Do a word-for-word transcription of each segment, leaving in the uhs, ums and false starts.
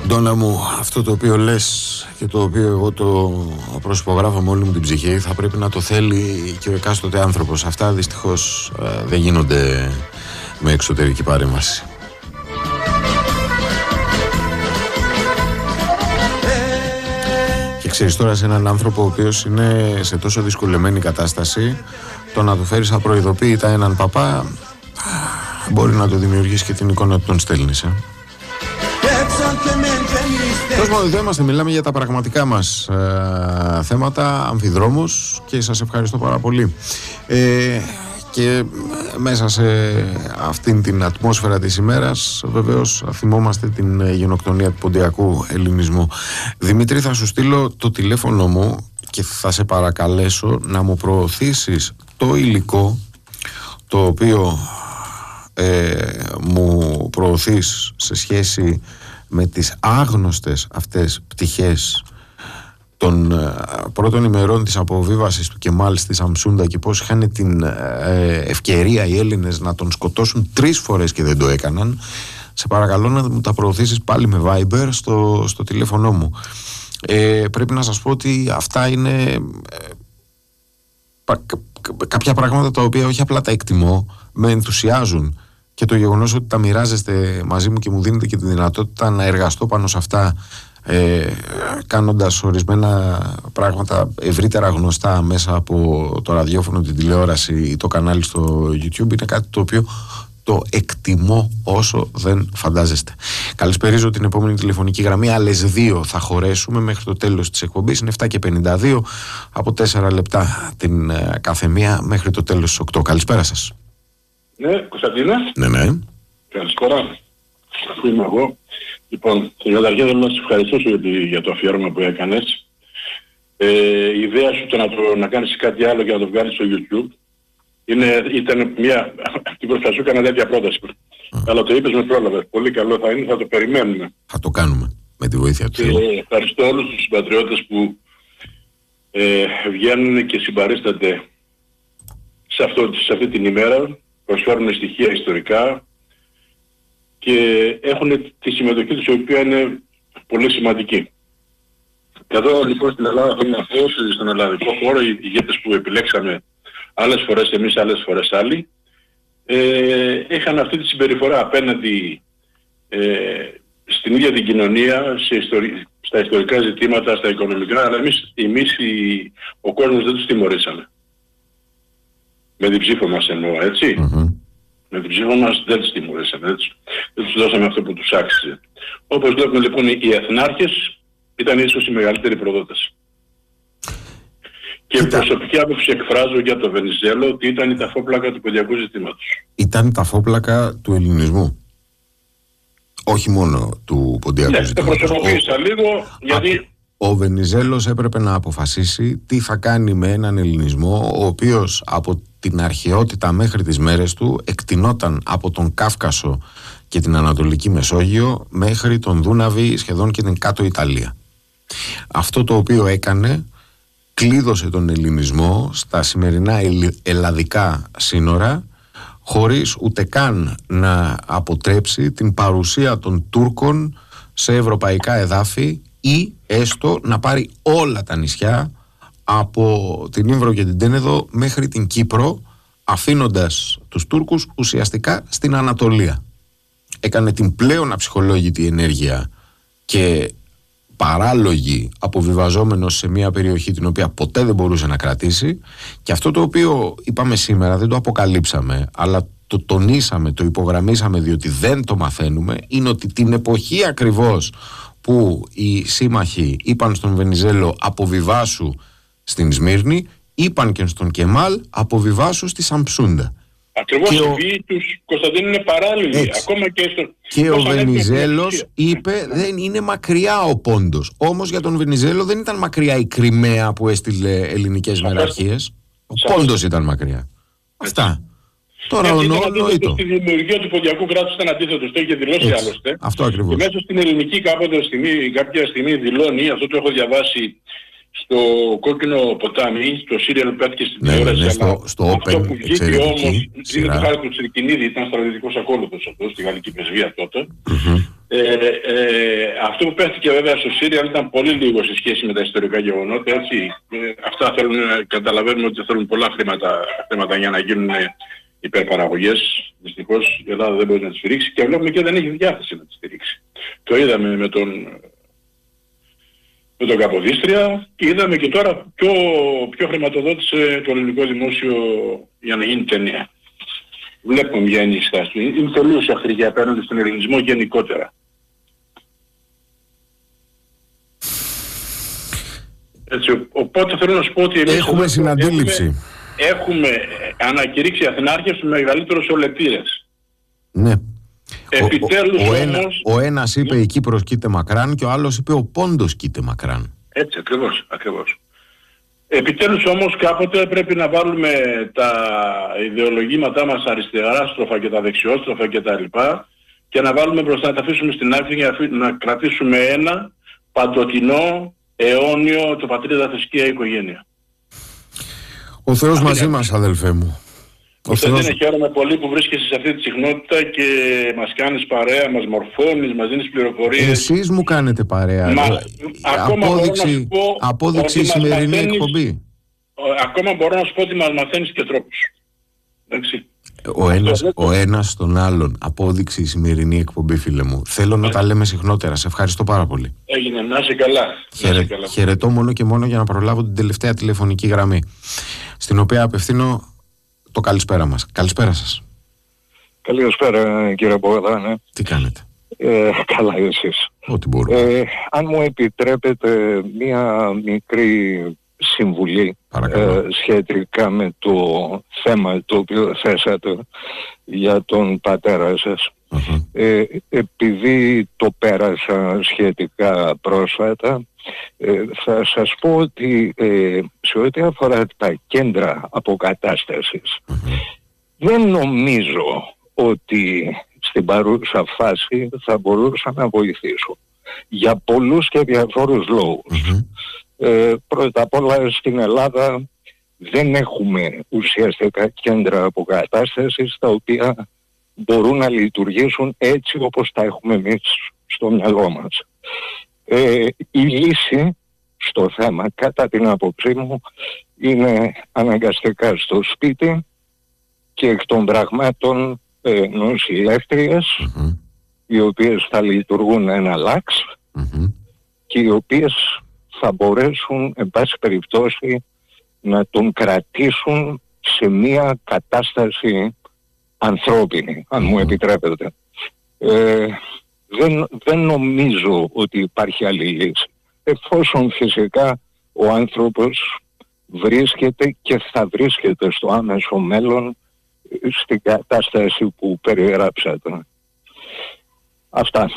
Ντόνα μου, αυτό το οποίο λες και το οποίο εγώ το προσυπογράφω με όλη μου την ψυχή, θα πρέπει να το θέλει και ο εκάστοτε άνθρωπος. Αυτά δυστυχώς ε, δεν γίνονται με εξωτερική παρέμβαση. Και ξέρεις τώρα, σε έναν άνθρωπο ο οποίος είναι σε τόσο δυσκολεμένη κατάσταση, το να του φέρεις απροειδοποίητα έναν παπά μπορεί να το δημιουργήσει και την εικόνα που τον στέλνεις, ε. Τέλος πάντων, εδώ είμαστε, μιλάμε για τα πραγματικά μας ε, θέματα, αμφιδρόμους, και σας ευχαριστώ πάρα πολύ. Ε, και μέσα σε αυτήν την ατμόσφαιρα της ημέρας, βεβαίως θυμόμαστε την γενοκτονία του ποντιακού ελληνισμού. Δημήτρη, θα σου στείλω το τηλέφωνο μου και θα σε παρακαλέσω να μου προωθήσεις το υλικό το οποίο ε, μου προωθείς σε σχέση με τις άγνωστες αυτές πτυχές των ε, πρώτων ημερών της αποβίβασης του Κεμάλ στη Σαμσούντα και πώς είχαν την ε, ευκαιρία οι Έλληνες να τον σκοτώσουν τρεις φορές και δεν το έκαναν. Σε παρακαλώ να μου τα προωθήσεις πάλι με Viber στο, στο τηλέφωνο μου. Ε, πρέπει να σας πω ότι αυτά είναι ε, πα, κάποια πράγματα τα οποία όχι απλά τα εκτιμώ, με ενθουσιάζουν. Και το γεγονός ότι τα μοιράζεστε μαζί μου και μου δίνετε και τη δυνατότητα να εργαστώ πάνω σε αυτά, ε, κάνοντας ορισμένα πράγματα ευρύτερα γνωστά μέσα από το ραδιόφωνο, την τηλεόραση ή το κανάλι στο YouTube, είναι κάτι το οποίο το εκτιμώ όσο δεν φαντάζεστε. Καλησπερίζω την επόμενη τηλεφωνική γραμμή. Άλλες δύο θα χωρέσουμε μέχρι το τέλος της εκπομπής. Είναι επτά και πενήντα δύο, από τέσσερα λεπτά την ε, καθεμία μέχρι το τέλος της οκτώ. Καλησπέρα σας. Ναι, Κωνσταντίνε. Ναι, ναι. Καλησπέρα. Αφού είμαι εγώ. Λοιπόν, καταρχήν θέλω να σας ευχαριστήσω για, τη, για το αφιέρωμα που έκανες. Ε, η ιδέα σου το να, το, να κάνεις κάτι άλλο και να το βγάλεις στο YouTube είναι, ήταν μια... την προσπαθώ έκανα τέτοια πρόταση. Mm. Αλλά το είπες με πρόλαβες. Πολύ καλό θα είναι, θα το περιμένουμε. Θα το κάνουμε με τη βοήθεια του. Και ευχαριστώ όλους τους συμπατριώτες που ε, βγαίνουν και συμπαρίστανται σε, αυτό, σε αυτή την ημέρα. Προσφέρουν στοιχεία ιστορικά και έχουν τη συμμετοχή τους, η οποία είναι πολύ σημαντική. Εδώ λοιπόν στην Ελλάδα, θέλω να πω, στον ελλαδικό χώρο, οι ηγέτες που επιλέξαμε άλλες φορές εμείς, άλλες φορές άλλοι, ε, είχαν αυτή τη συμπεριφορά απέναντι ε, στην ίδια την κοινωνία, σε ιστορι... στα ιστορικά ζητήματα, στα οικονομικά, αλλά εμείς, εμείς οι... ο κόσμος δεν τους τιμωρήσαμε. Με την ψήφο μας εννοώ, έτσι. Mm-hmm. Με την ψήφο μας δεν τους τιμωρήσαμε, έτσι. Δεν τους δώσαμε αυτό που τους άξιζε. Όπως βλέπουμε λοιπόν, οι εθνάρχες ήταν ίσως οι μεγαλύτεροι προδότες. Και Κοίτα. προσωπική άποψη εκφράζω για το Βενιζέλο ότι ήταν η ταφόπλακα του ποντιακού ζητήματος. Ήταν η ταφόπλακα του ελληνισμού. Όχι μόνο του ποντιακού ναι, ζητήματος. Ναι, το προσωποποίησα ο... λίγο γιατί... Α... Ο Βενιζέλος έπρεπε να αποφασίσει τι θα κάνει με έναν ελληνισμό ο οποίος από την αρχαιότητα μέχρι τις μέρες του εκτινόταν από τον Κάφκασο και την Ανατολική Μεσόγειο μέχρι τον Δούναβη, σχεδόν και την κάτω Ιταλία. Αυτό το οποίο έκανε, κλείδωσε τον ελληνισμό στα σημερινά ελλαδικά σύνορα, χωρίς ούτε καν να αποτρέψει την παρουσία των Τούρκων σε ευρωπαϊκά εδάφη ή έστω να πάρει όλα τα νησιά από την Ήμβρο και την Τένεδο μέχρι την Κύπρο, αφήνοντας τους Τούρκους ουσιαστικά στην Ανατολία. Έκανε την πλέον αψυχολόγητη ενέργεια και παράλογη, αποβιβαζόμενος σε μια περιοχή την οποία ποτέ δεν μπορούσε να κρατήσει, και αυτό το οποίο είπαμε σήμερα δεν το αποκαλύψαμε, αλλά το τονίσαμε, το υπογραμμίσαμε, διότι δεν το μαθαίνουμε, είναι ότι την εποχή ακριβώς που οι σύμμαχοι είπαν στον Βενιζέλο αποβιβάσου στην Σμύρνη, είπαν και στον Κεμάλ αποβιβάσου στη Σαμψούντα. Ακριβώς, οι βίοι τους, Κωνσταντίνου, είναι παράλληλοι. Ακόμα και, στο... και ο Βενιζέλος είπε δεν είναι μακριά ο Πόντος. Όμως για τον Βενιζέλο δεν ήταν μακριά η Κριμαία που έστειλε ελληνικές μεραρχίες. Ο Πόντος ήταν μακριά. Αυτά. Τώρα ο νοήτο. Στη δημιουργία του ποντιακού κράτους ήταν αντίθετος, το είχε δηλώσει άλλωστε. Αυτό ακριβώς. Και μέσα στην ελληνική κάποτε στιγμή, κάποια στιγμή δηλώνει, αυτό το έχω διαβάσει στο Κόκκινο Ποτάμι, στο Serial Pet και στην τηλεόραση. Ναι, ναι, στο, στο αυτό Open, που βγήκε όμως, είναι το χάρτη του Τσιρκινίδη, ήταν στρατιωτικός ακόλουθος αυτό στη γαλλική πρεσβεία τότε. Mm-hmm. Ε, ε, αυτό που πέφτηκε βέβαια στο Σύριαλ ήταν πολύ λίγο σε σχέση με τα ιστορικά γεγονότα, έτσι. Ε, αυτά θέλουν, καταλαβαίνουμε ότι θέλουν πολλά χρήματα, χρήματα για να γίνουν υπερπαραγωγές. Δυστυχώς η Ελλάδα δεν μπορεί να τις στηρίξει και βλέπουμε και δεν έχει διάθεση να τις στηρίξει. Το είδαμε με τον, με τον Καποδίστρια και είδαμε και τώρα ποιο, ποιο χρηματοδότησε το ελληνικό δημόσιο για να γίνει ταινία. Βλέπουμε μια είναι η στάση του. Είναι τελείως εχθρική απέναντι στον ελληνισμό γενικότερα. Έτσι, οπότε θέλω να σου πω ότι εμείς έχουμε συναντήληψη. Έχουμε, έχουμε ανακηρύξει αθηνάρχες τους μεγαλύτερους ολετήρες. Ναι. Επιτέλους ο, ο, όμως... ένα, ο ένας είπε η Κύπρος κοίται μακράν και ο άλλος είπε ο Πόντος κοίται μακράν. Έτσι, ακριβώς, ακριβώς. Επιτέλους όμως κάποτε πρέπει να βάλουμε τα ιδεολογήματά μας αριστεράστροφα και τα δεξιόστροφα και τα λοιπά και να βάλουμε μπροστά, να τα αφήσουμε στην άκρη για να κρατήσουμε ένα παντοτινό, αιώνιο, το πατρίδα θρησκεία οικογένεια. Ο Θεός μαζί μας, αδελφέ μου. Ο Θεός... Δεν χαίρομαι πολύ που βρίσκεσαι σε αυτή τη συχνότητα και μας κάνεις παρέα, μας μορφώνεις, μας δίνεις πληροφορίες. Εσείς μου κάνετε παρέα. Μα, ε, ακόμα απόδειξη, πω απόδειξη η σημερινή μαθαίνεις, εκπομπή. Ακόμα μπορώ να σου πω ότι μας μαθαίνεις και τρόπους. Εντάξει. Ο ένας, ο ένας τον άλλον. Απόδειξη η σημερινή εκπομπή, φίλε μου. Θέλω να τα λέμε συχνότερα. Σε ευχαριστώ πάρα πολύ. Έγινε, να είσαι καλά. Χαιρε, καλά. Χαιρετώ μόνο και μόνο για να προλάβω την τελευταία τηλεφωνική γραμμή, στην οποία απευθύνω το καλησπέρα μας. Καλησπέρα σας. Καλησπέρα κύριε Μπογδάνε. Τι κάνετε? Ε, καλά εσείς. Ό,τι μπορούμε. Ε, αν μου επιτρέπετε μία μικρή συμβουλή ε, σχετικά με το θέμα το οποίο θέσατε για τον πατέρα σας. Uh-huh. Ε, επειδή το πέρασα σχετικά πρόσφατα, ε, θα σας πω ότι ε, σε ό,τι αφορά τα κέντρα αποκατάστασης, uh-huh. δεν νομίζω ότι στην παρούσα φάση θα μπορούσα να βοηθήσω για πολλούς και διαφόρους λόγους. Uh-huh. Ε, πρώτα απ' όλα στην Ελλάδα δεν έχουμε ουσιαστικά κέντρα αποκατάστασης τα οποία μπορούν να λειτουργήσουν έτσι όπως τα έχουμε εμείς στο μυαλό μας. Ε, η λύση στο θέμα, κατά την άποψή μου, είναι αναγκαστικά στο σπίτι και εκ των πραγμάτων ε, νοσηλεύτριες, mm-hmm. οι οποίες θα λειτουργούν ένα λάξ mm-hmm. και οι οποίες θα μπορέσουν, εν πάση περιπτώσει, να τον κρατήσουν σε μια κατάσταση ανθρώπινη, αν μου επιτρέπετε. Ε, δεν, δεν νομίζω ότι υπάρχει άλλη λύση. Εφόσον φυσικά ο άνθρωπος βρίσκεται και θα βρίσκεται στο άμεσο μέλλον στην κατάσταση που περιγράψατε. Αυτά.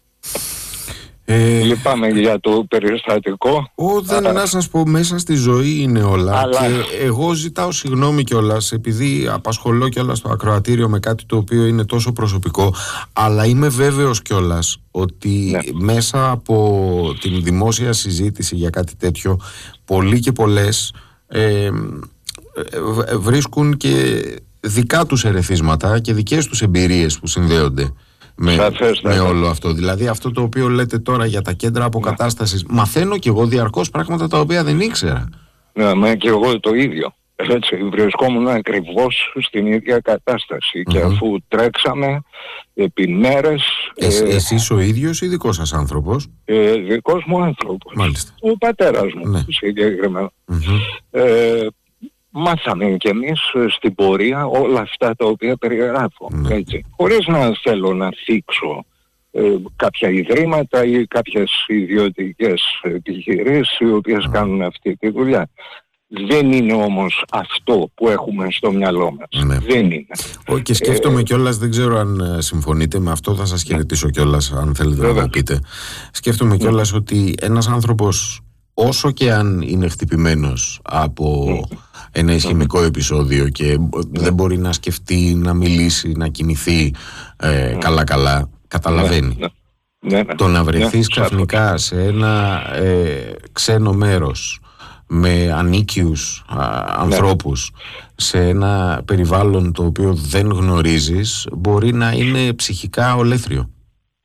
Ε, Λυπάμαι για το περιστατικό. Ω, δεν α, να σας πω, μέσα στη ζωή είναι όλα. Αλλά... Και εγώ ζητάω συγγνώμη κιόλας, επειδή απασχολώ κιόλας στο ακροατήριο με κάτι το οποίο είναι τόσο προσωπικό. Αλλά είμαι βέβαιος κιόλας ότι ναι. μέσα από την δημόσια συζήτηση για κάτι τέτοιο, πολλοί και πολλές ε, βρίσκουν και δικά τους ερεθίσματα και δικές τους εμπειρίες που συνδέονται με, με όλο αυτό. Δηλαδή αυτό το οποίο λέτε τώρα για τα κέντρα αποκατάστασης, ναι. μαθαίνω και εγώ διαρκώς πράγματα τα οποία δεν ήξερα. Ναι, μα και εγώ το ίδιο. Έτσι, βρισκόμουν ακριβώς στην ίδια κατάσταση mm-hmm. και αφού τρέξαμε επί μέρες... Ε, ε, εσείς ο ίδιος ή δικός σας άνθρωπος? Ε, δικός μου άνθρωπος. Μάλιστα. Ο πατέρας μου, ναι. συγκεκριμένα. Mm-hmm. Ε, μάθαμε κι εμείς στην πορεία όλα αυτά τα οποία περιγράφω. Ναι. Έτσι. Χωρίς να θέλω να θίξω ε, κάποια ιδρύματα ή κάποιες ιδιωτικές επιχειρήσεις οι οποίες mm. κάνουν αυτή τη δουλειά. Δεν είναι όμως αυτό που έχουμε στο μυαλό μας. Ναι. Δεν είναι. Όχι, και σκέφτομαι ε, κιόλας, δεν ξέρω αν συμφωνείτε με αυτό, θα σας χαιρετήσω κιόλας αν θέλετε βέβαια. να μου πείτε. Σκέφτομαι κιόλας ότι ένας άνθρωπος, όσο και αν είναι χτυπημένος από mm. ένα ισχυμικό επεισόδιο και mm. δεν μπορεί να σκεφτεί, να μιλήσει, να κινηθεί ε, mm. καλά-καλά, καταλαβαίνει. Mm. Mm. Το να βρεθείς mm. ξαφνικά σε ένα ε, ξένο μέρος με ανίκιους α, ανθρώπους mm. σε ένα περιβάλλον το οποίο δεν γνωρίζεις, μπορεί να είναι ψυχικά ολέθριο.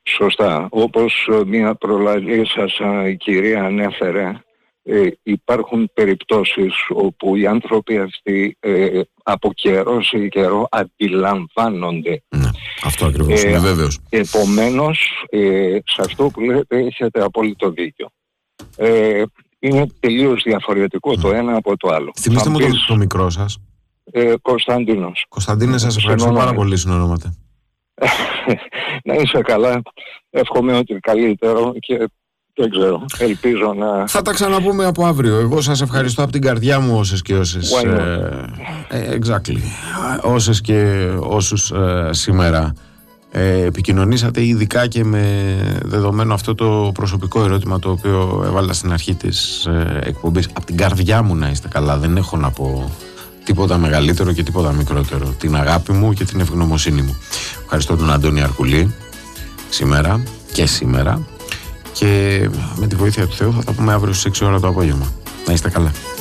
Σωστά. Όπως μία προλαλή σας η κυρία ανέφερε, ε, υπάρχουν περιπτώσεις όπου οι άνθρωποι αυτοί ε, από καιρό σε καιρό αντιλαμβάνονται. Ναι, αυτό ακριβώς, ε, είμαι βέβαιος. Επομένως, ε, σε αυτό που λέτε έχετε απόλυτο δίκιο. Ε, είναι τελείως διαφορετικό mm. το ένα από το άλλο. Θυμήστε μου το, το μικρό σας. Ε, Κωνσταντίνος. Κωνσταντίνε, σας ευχαριστώ πάρα πολύ, συνονόμαται. Να είσαι καλά. Εύχομαι ότι καλύτερο και δεν ξέρω. Ελπίζω να... Θα τα ξαναπούμε από αύριο. Εγώ σας ευχαριστώ από την καρδιά μου όσες και όσες. Ε, ε, exactly. Όσες και όσους ε, σήμερα ε, επικοινωνήσατε, ειδικά και με δεδομένο αυτό το προσωπικό ερώτημα το οποίο έβαλα στην αρχή της ε, εκπομπής. Από την καρδιά μου να είστε καλά. Δεν έχω να πω τίποτα μεγαλύτερο και τίποτα μικρότερο. Την αγάπη μου και την ευγνωμοσύνη μου. Ευχαριστώ τον Αντώνη Αρκουλή σήμερα και σήμερα και με τη βοήθεια του Θεού θα τα πούμε αύριο στις έξι ώρα το απόγευμα. Να είστε καλά.